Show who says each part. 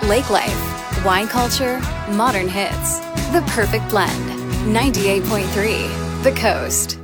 Speaker 1: Lake life, wine culture, modern hits. The perfect blend. 98.3 The Coast.